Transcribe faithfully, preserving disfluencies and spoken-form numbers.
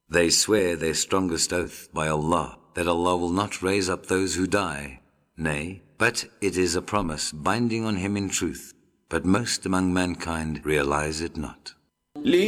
They swear their strongest oath by Allah that Allah will not raise up those who die. Nay, but it is a promise binding on him in truth, but most among mankind realize it not.